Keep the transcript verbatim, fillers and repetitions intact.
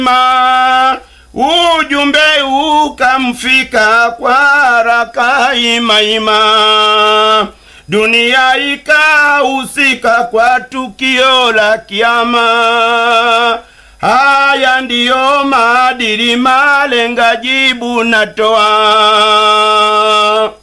ujumbe ukamfika kwa haraka ima ima. Dunia ikahusika kwa tukio la kiyama. Haya ndiyo maadili malenga jibu natoa.